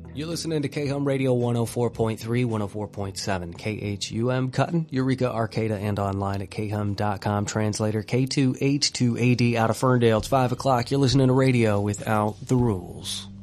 You're listening to KHUM Radio 104.3, 104.7, KHUM Cutting, Eureka, Arcata, and online at khum.com. Translator K2H2AD out of Ferndale. It's 5 o'clock. You're listening to radio without the rules.